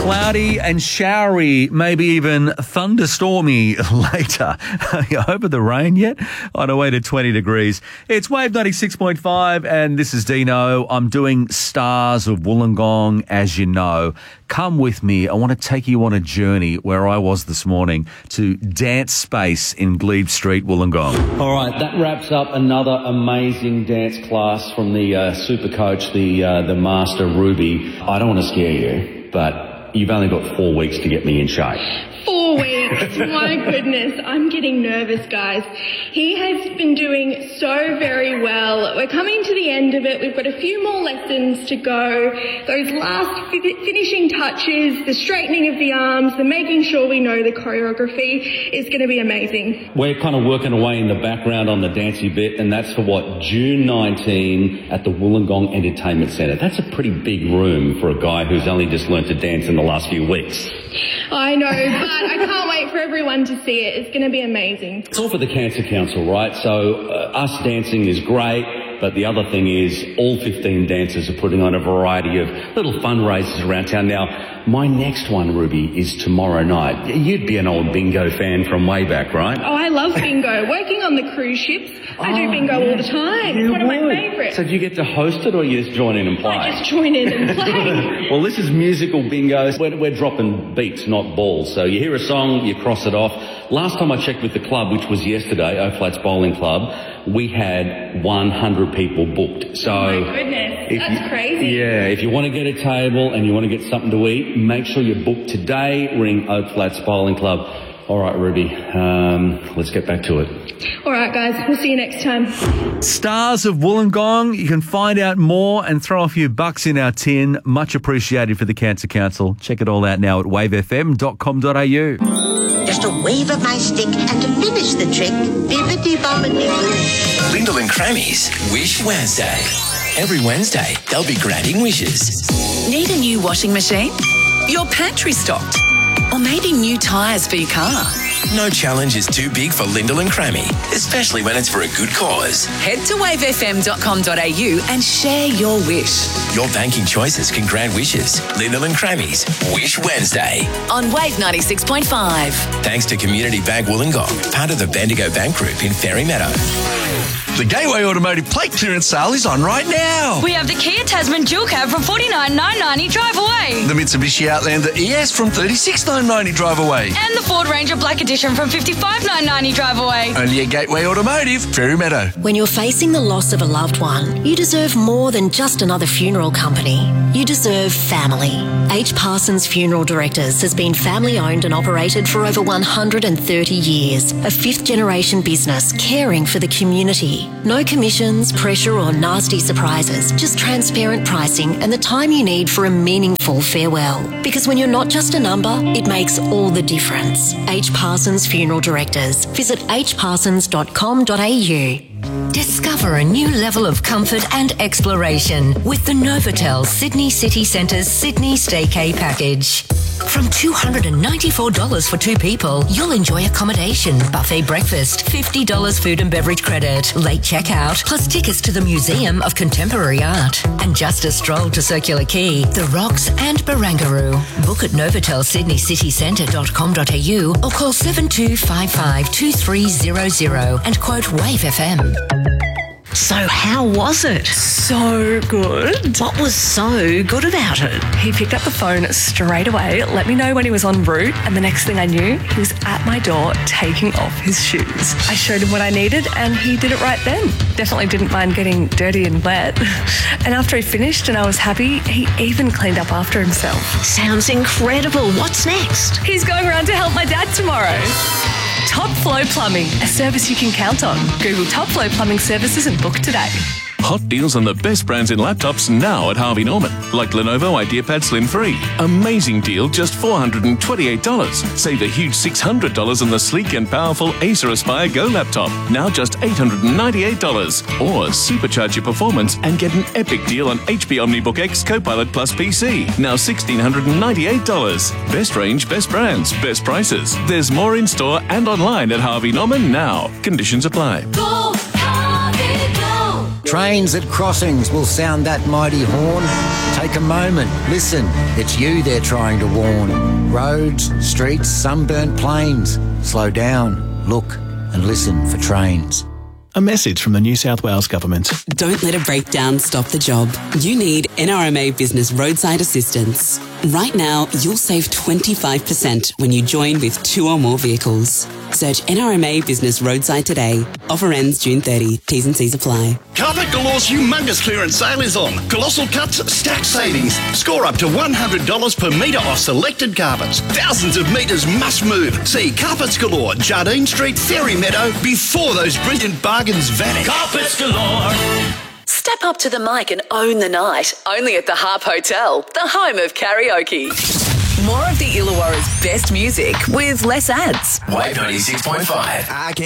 Cloudy and showery, maybe even thunderstormy later. Over the rain yet? On our way to 20 degrees. It's Wave 96.5 and this is Dino. I'm doing Stars of Wollongong, as you know. Come with me. I want to take you on a journey where I was this morning to Dance Space in Glebe Street, Wollongong. All right, that wraps up another amazing dance class from the super coach, the master Ruby. I don't want to scare you, but you've only got 4 weeks to get me in shape. 4 weeks. My goodness. I'm getting nervous, guys. He has been doing so very well. We're coming to the end of it. We've got a few more lessons to go. Those last finishing touches, the straightening of the arms, the making sure we know the choreography is going to be amazing. We're kind of working away in the background on the dancey bit, and that's for June 19 at the Wollongong Entertainment Centre. That's a pretty big room for a guy who's only just learnt to dance in the last few weeks. I know, but I can't wait for everyone to see it. It's going to be amazing. It's all for the Cancer Council, right? So us dancing is great, but the other thing is all 15 dancers are putting on a variety of little fundraisers around town. Now, my next one, Ruby, is tomorrow night. You'd be an old bingo fan from way back, right? Oh, I love bingo. Working on the cruise ships, I do bingo all the time. It's one of my favourites. So do you get to host it or you just join in and play? I just join in and play. Well, this is musical bingo. We're dropping beats, not balls. So you hear a song, you cross it off. Last time I checked with the club, which was yesterday, O'Flats Bowling Club, we had 100 people booked. So oh my goodness, that's crazy. Yeah, if you want to get a table and you want to get something to eat, make sure you book today. Ring O'Flats Bowling Club. All right, Ruby, let's get back to it. All right, guys, we'll see you next time. Stars of Wollongong. You can find out more and throw a few bucks in our tin. Much appreciated for the Cancer Council. Check it all out now at wavefm.com.au. Just a wave of my stick and diminish the trick. Bibbidi-bobbidi-boo. Lyndall and Crammy's Wish Wednesday. Every Wednesday, they'll be granting wishes. Need a new washing machine? Your pantry stocked? Or maybe new tyres for your car? No challenge is too big for Lyndall and Crammy, especially when it's for a good cause. Head to wavefm.com.au and share your wish. Your banking choices can grant wishes. Lyndall and Crammy's Wish Wednesday. On Wave 96.5. Thanks to Community Bank Wollongong, part of the Bendigo Bank Group in Fairy Meadow. The Gateway Automotive plate clearance sale is on right now. We have the Kia Tasman Dual Cab from $49,990 drive away. The Mitsubishi Outlander ES from $36,990 drive away. And the Ford Ranger Black Edition from $55,990 drive away. Only at Gateway Automotive, Fairy Meadow. When you're facing the loss of a loved one, you deserve more than just another funeral company. You deserve family. H. Parsons Funeral Directors has been family owned and operated for over 130 years. A fifth-generation business caring for the community. No commissions, pressure or nasty surprises, just transparent pricing and the time you need for a meaningful farewell. Because when you're not just a number, it makes all the difference. H. Parsons Funeral Directors. Visit hparsons.com.au. Discover a new level of comfort and exploration with the Novotel Sydney City Centre's Sydney Staycay package. From $294 for 2 people, you'll enjoy accommodation, buffet breakfast, $50 food and beverage credit, late checkout, plus tickets to the Museum of Contemporary Art, and just a stroll to Circular Quay, the Rocks and Barangaroo. Book at novatelcitycitycentre.com.au or call 7255-2300 and quote Wave FM. So how was it? So good. What was so good about it? He picked up the phone straight away, let me know when he was en route, and the next thing I knew, he was at my door taking off his shoes. I showed him what I needed and he did it right then. Definitely didn't mind getting dirty and wet. And after he finished and I was happy, he even cleaned up after himself. Sounds incredible. What's next? He's going around to help my dad tomorrow. Top Flow Plumbing, a service you can count on. Google Top Flow Plumbing Services and book today. Hot deals on the best brands in laptops now at Harvey Norman. Like Lenovo IdeaPad Slim 3. Amazing deal, just $428. Save a huge $600 on the sleek and powerful Acer Aspire Go laptop. Now just $898. Or supercharge your performance and get an epic deal on HP OmniBook X Copilot Plus PC. Now $1,698. Best range, best brands, best prices. There's more in store and online at Harvey Norman now. Conditions apply. Go, Harvey, go! Trains at crossings will sound that mighty horn. take a moment. Listen, it's you they're trying to warn. Roads, streets, sunburnt plains. Slow down, look and listen for trains. A message from the New South Wales Government. Don't let a breakdown stop the job. You need NRMA Business Roadside Assistance. Right now, you'll save 25% when you join with 2 or more vehicles. Search NRMA Business Roadside today. Offer ends June 30. T's and C's apply. Carpet Galore's humongous clearance sale is on. Colossal cuts, stacked savings. Score up to $100 per metre off selected carpets. Thousands of metres must move. See Carpets Galore, Jardine Street, Fairy Meadow, before those brilliant bargains vanish. Carpets Galore. Step up to the mic and own the night. Only at the Harp Hotel, the home of karaoke. More of the Illawarra's best music with less ads. Wave 96.5.